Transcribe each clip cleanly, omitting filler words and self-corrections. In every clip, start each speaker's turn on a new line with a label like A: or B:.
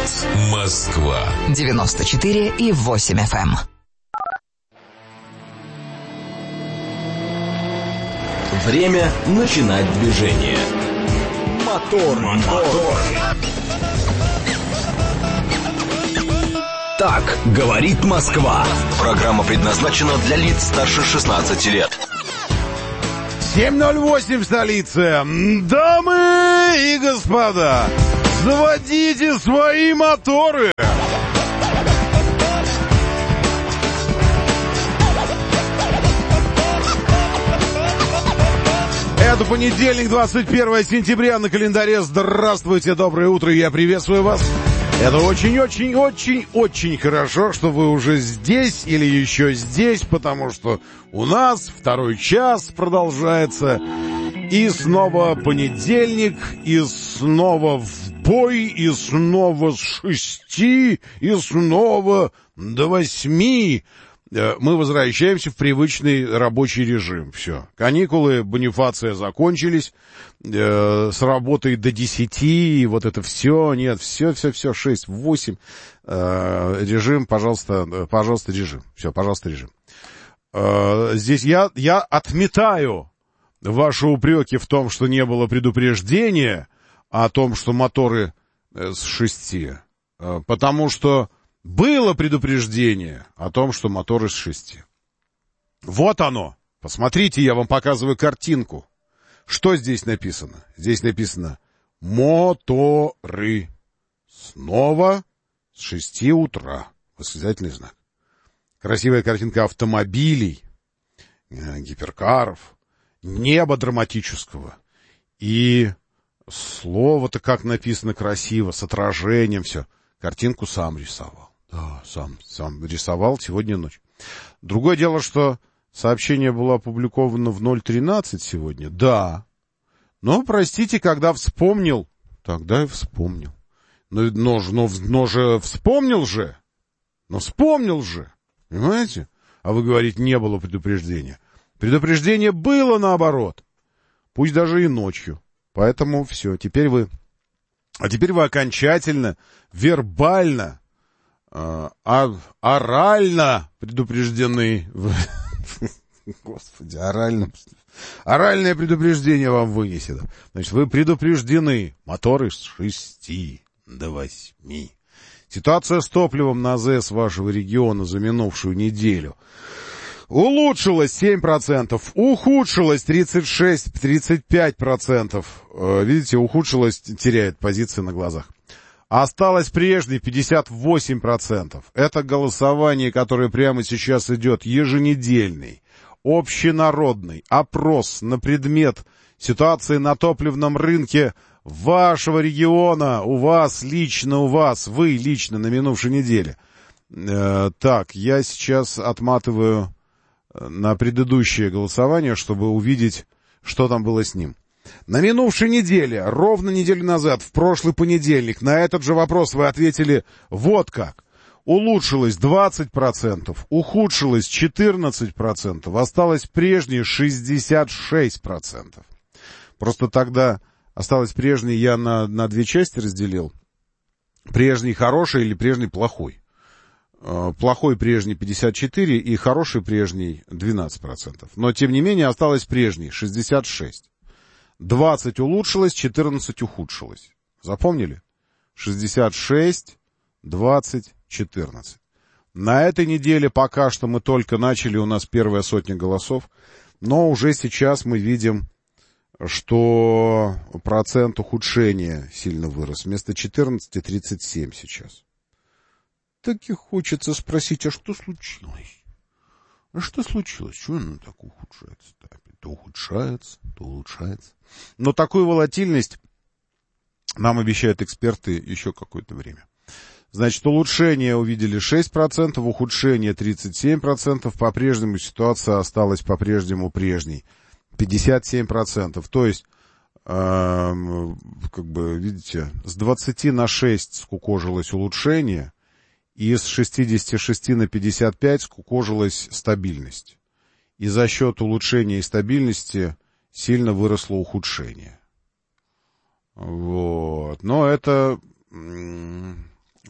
A: Говорит Москва.
B: 94,8 FM.
C: Время начинать движение. Мотор. Так говорит Москва. Программа предназначена для лиц старше 16 лет.
D: 7:08 в столице. Дамы и господа, заводите свои моторы. Это понедельник, 21 сентября на календаре. Здравствуйте, доброе утро, я приветствую вас. Это очень-очень-очень-очень хорошо, что вы уже здесь или еще здесь, потому что у нас второй час продолжается. И снова понедельник, и снова в бой, и снова с 6, и снова до 8. Мы возвращаемся в привычный рабочий режим. Все. Каникулы, бонифация закончились. С работой до 10. И вот это все. Нет, все. 6, 8. Режим, пожалуйста, режим. Все, пожалуйста, режим. Здесь я отметаю ваши упреки в том, что не было предупреждения о том, что моторы с 6. Потому что было предупреждение о том, что моторы с 6. Вот оно. Посмотрите, я вам показываю картинку. Что здесь написано? Здесь написано «Моторы». Снова с 6 утра. Восклицательный знак. Красивая картинка автомобилей, гиперкаров, неба драматического. И слово-то как написано красиво, с отражением, все. Картинку сам рисовал. Да, сам рисовал сегодня ночью. Другое дело, что сообщение было опубликовано в 0:13 сегодня. Да. Но, простите, когда вспомнил, тогда и вспомнил. Но же вспомнил же. Но вспомнил же. Понимаете? А вы говорите, не было предупреждения. Предупреждение было наоборот. Пусть даже и ночью. Поэтому все. Теперь вы окончательно, вербально, орально предупреждены. Господи, оральное предупреждение вам вынесено. Значит, вы предупреждены. Моторы с 6 до 8. Ситуация с топливом на АЗС вашего региона за минувшую неделю улучшилась 7%, ухудшилась 36-35%. Видите, ухудшилась, теряет позиции на глазах. Осталось прежней 58%. Это голосование, которое прямо сейчас идет, еженедельный, общенародный опрос на предмет ситуации на топливном рынке вашего региона, вы лично на минувшей неделе. Так, я сейчас отматываю на предыдущее голосование, чтобы увидеть, что там было с ним. На минувшей неделе, ровно неделю назад, в прошлый понедельник, на этот же вопрос вы ответили вот как. Улучшилось 20%, ухудшилось 14%, осталось прежнее 66%. Просто тогда осталось прежний, я на две части разделил. Прежний хороший или прежний плохой. Плохой прежний 54 и хороший прежний 12%. Но, тем не менее, осталось прежний 66. 20 улучшилось, 14 ухудшилось. Запомнили? 66, 20, 14. На этой неделе пока что мы только начали, у нас первая сотня голосов. Но уже сейчас мы видим, что процент ухудшения сильно вырос. Вместо 14 37 сейчас. Так и хочется спросить, а что случилось? А что случилось? Чего оно так ухудшается? То ухудшается, то улучшается. Но такую волатильность нам обещают эксперты еще какое-то время. Значит, улучшение увидели 6%, ухудшение 37%, по-прежнему ситуация осталась по-прежнему прежней. 57%. То есть, видите, с 20 на 6 скукожилось улучшение, и с 66 на 55 скукожилась стабильность. И за счет улучшения и стабильности сильно выросло ухудшение. Вот. Но это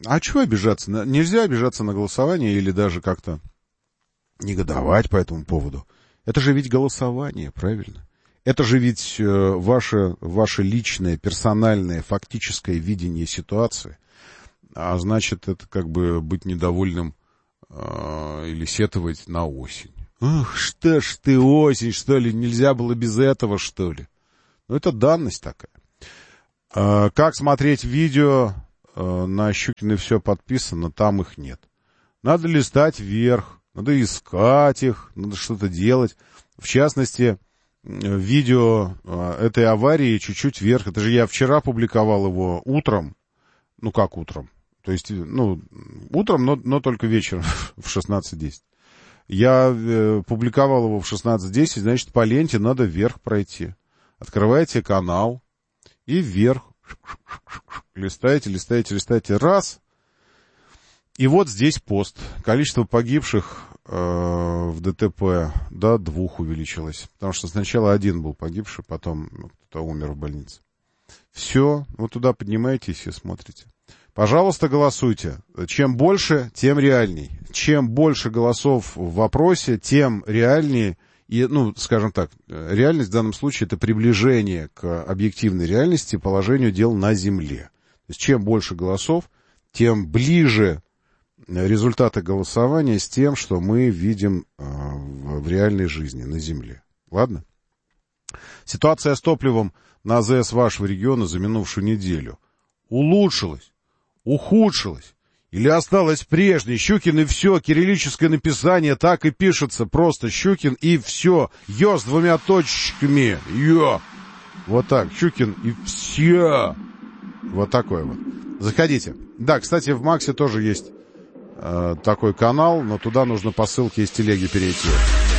D: А чего обижаться? Нельзя обижаться на голосование или даже как-то негодовать по этому поводу. Это же ведь голосование, правильно? Это же ведь ваше личное, персональное, фактическое видение ситуации. А значит, это как бы быть недовольным или сетовать на осень. Ах, что ж ты, осень, что ли? Нельзя было без этого, что ли? Ну, это данность такая. Как смотреть видео? На Щукиной все подписано, там их нет. Надо листать вверх, надо искать их, надо что-то делать. В частности, видео этой аварии чуть-чуть вверх. Это же я вчера публиковал его утром. Ну, как утром? То есть, утром, но только вечером в 16:10. Я публиковал его в 16:10, значит, по ленте надо вверх пройти. Открываете канал и вверх. Листаете, раз. И вот здесь пост. Количество погибших в ДТП до 2 увеличилось. Потому что сначала 1 был погибший, потом кто-то умер в больнице. Все, вот туда поднимаетесь и смотрите. Пожалуйста, голосуйте. Чем больше, тем реальней. Чем больше голосов в вопросе, тем реальнее. И, скажем так, реальность в данном случае — это приближение к объективной реальности, положению дел на Земле. То есть чем больше голосов, тем ближе результаты голосования с тем, что мы видим в реальной жизни на Земле. Ладно? Ситуация с топливом на АЗС вашего региона за минувшую неделю улучшилась, ухудшилась или осталась прежней? Щукин и все, кириллическое написание так и пишется, просто Щукин и все, ё с 2 точечками, ё. Вот так, Щукин и все. Вот такой вот. Заходите. Да, кстати, в Максе тоже есть такой канал, но туда нужно по ссылке из телеги перейти.